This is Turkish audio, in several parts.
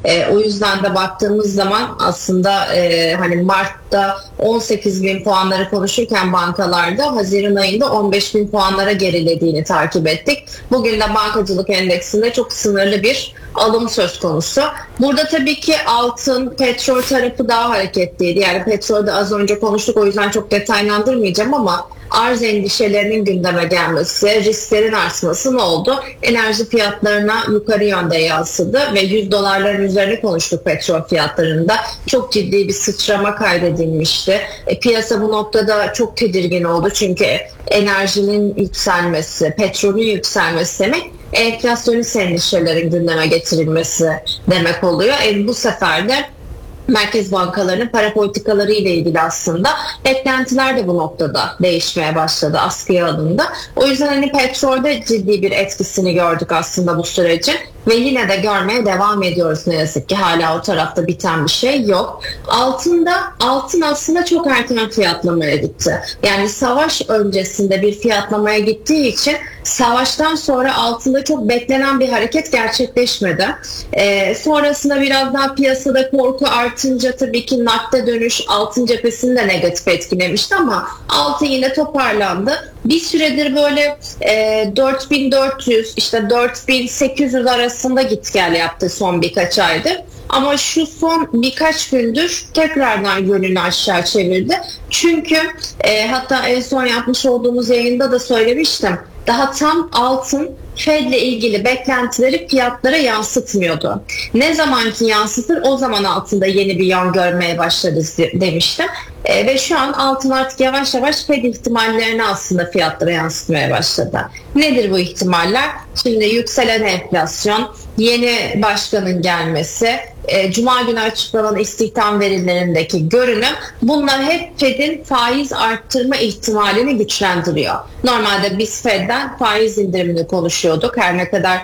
O yüzden de baktığımız zaman aslında hani Mart'ta 18 bin puanları konuşurken bankalarda Haziran ayında 15 bin puanlara gerilediğini takip ettik. Bugün de bankacılık endeksinde çok sınırlı bir alım söz konusu. Burada tabii ki altın, petrol tarafı daha hareketliydi. Yani petrolde az önce konuştuk, o yüzden çok detaylandırmayacağım ama arz endişelerinin gündeme gelmesi, risklerin artması ne oldu? Enerji fiyatlarına yukarı yönde yansıdı ve 100 dolarların üzerine konuştuk petrol fiyatlarında. Çok ciddi bir sıçrama kaydedilmişti. Piyasa bu noktada çok tedirgin oldu çünkü enerjinin yükselmesi, petrolün yükselmesi demek enflasyonist endişelerin gündeme getirilmesi demek oluyor. Bu sefer de merkez bankalarının para politikaları ile ilgili aslında beklentiler de bu noktada değişmeye başladı, askıya alındı. O yüzden hani petrolde ciddi bir etkisini gördük aslında bu sürecin ve yine de görmeye devam ediyoruz ne yazık ki, hala o tarafta biten bir şey yok. Altın aslında çok erken fiyatlamaya gitti. Yani savaş öncesinde bir fiyatlamaya gittiği için savaştan sonra altında çok beklenen bir hareket gerçekleşmedi. Sonrasında biraz daha piyasada korku artınca tabii ki nakde dönüş altın cephesini de negatif etkilemişti ama altın yine toparlandı. Bir süredir böyle 4400 işte 4800 arasında git gel yaptı son birkaç aydır. Ama şu son birkaç gündür tekrardan yönünü aşağı çevirdi. Çünkü hatta en son yapmış olduğumuz yayında da söylemiştim. Daha tam altın Fed'le ilgili beklentileri fiyatlara yansıtmıyordu. Ne zaman ki yansıtır o zaman altında yeni bir yön görmeye başlarız demiştim. Ve şu an altın artık yavaş yavaş Fed ihtimallerini aslında fiyatlara yansıtmaya başladı. Nedir bu ihtimaller? Şimdi yükselen enflasyon, yeni başkanın gelmesi, Cuma günü açıklanan istihdam verilerindeki görünüm, bunlar hep Fed'in faiz arttırma ihtimalini güçlendiriyor. Normalde biz Fed'den faiz indirimini konuşuyorduk. Her ne kadar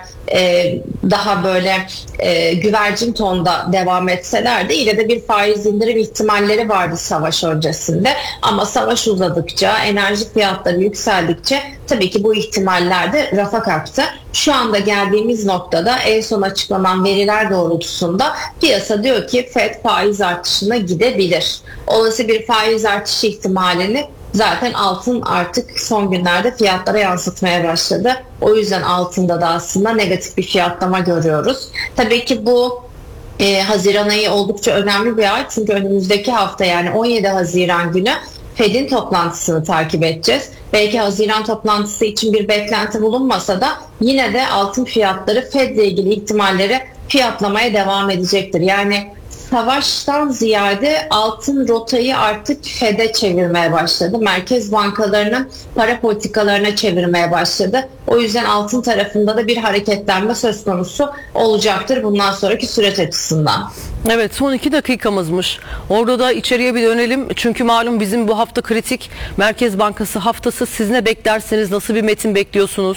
daha böyle güvercin tonda devam etseler de yine de bir faiz indirim ihtimalleri vardı savaş öncesinde. Ama savaş uzadıkça, enerji fiyatları yükseldikçe tabii ki bu ihtimaller de rafa kalktı. Şu anda geldiğimiz noktada en son açıklanan veriler doğrultusunda piyasa diyor ki Fed faiz artışına gidebilir. Olası bir faiz artışı ihtimalini zaten altın artık son günlerde fiyatlara yansıtmaya başladı. O yüzden altında da aslında negatif bir fiyatlama görüyoruz. Tabii ki bu Haziran ayı oldukça önemli bir ay. Çünkü önümüzdeki hafta yani 17 Haziran günü Fed'in toplantısını takip edeceğiz. Belki Haziran toplantısı için bir beklenti bulunmasa da yine de altın fiyatları Fed'le ilgili ihtimalleri fiyatlamaya devam edecektir. Yani savaştan ziyade altın rotayı artık Fed'e çevirmeye başladı. Merkez bankalarının para politikalarına çevirmeye başladı. O yüzden altın tarafında da bir hareketlenme söz konusu olacaktır bundan sonraki süreç açısından. Evet, son 2 dakikamızmış. Orada da içeriye bir dönelim. Çünkü malum bizim bu hafta kritik Merkez Bankası haftası. Siz ne beklersiniz? Nasıl bir metin bekliyorsunuz?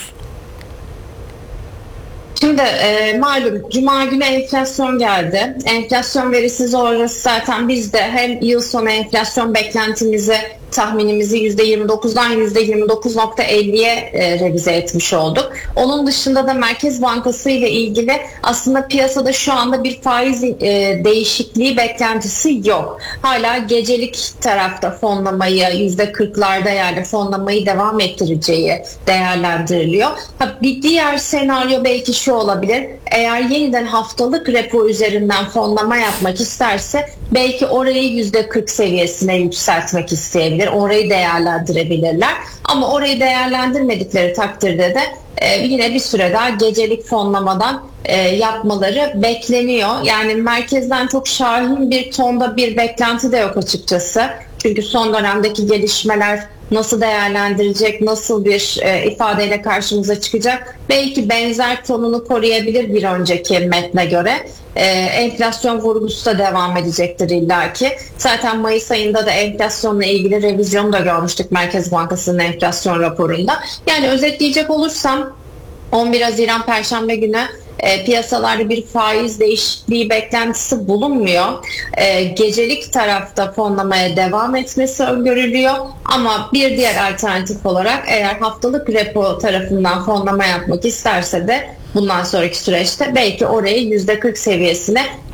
Şimdi malum Cuma günü enflasyon geldi. Enflasyon verisi sonrası zaten biz de hem yıl sonu enflasyon beklentimizi, tahminimizi %29'dan %29.50'ye revize etmiş olduk. Onun dışında da Merkez Bankası ile ilgili aslında piyasada şu anda bir faiz değişikliği beklentisi yok. Hala gecelik tarafta fonlamayı %40'larda yani fonlamayı devam ettireceği değerlendiriliyor. Bir diğer senaryo belki şu olabilir. Eğer yeniden haftalık repo üzerinden fonlama yapmak isterse belki orayı %40 seviyesine yükseltmek isteyebilir. Orayı değerlendirebilirler. Ama orayı değerlendirmedikleri takdirde de yine bir süre daha gecelik fonlamadan yapmaları bekleniyor. Yani merkezden çok şahin bir tonda bir beklenti de yok açıkçası. Çünkü son dönemdeki gelişmeler nasıl değerlendirecek, nasıl bir ifadeyle karşımıza çıkacak? Belki benzer tonunu koruyabilir bir önceki metne göre. Enflasyon vurgusu da devam edecektir illaki. Zaten Mayıs ayında da enflasyonla ilgili revizyonu da görmüştük Merkez Bankası'nın enflasyon raporunda. Yani özetleyecek olursam 11 Haziran Perşembe günü piyasalarda bir faiz değişikliği beklentisi bulunmuyor. Gecelik tarafta fonlamaya devam etmesi öngörülüyor. Ama bir diğer alternatif olarak eğer haftalık repo tarafından fonlama yapmak isterse de bundan sonraki süreçte belki orayı %40 seviyesine